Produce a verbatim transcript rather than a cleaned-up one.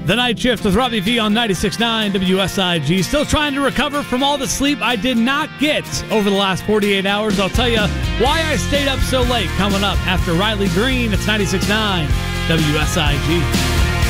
The Night Shift with Robbie V on ninety-six point nine W S I G. Still trying to recover from all the sleep I did not get over the last forty-eight hours. I'll tell you why I stayed up so late coming up after Riley Green. It's ninety-six point nine W S I G.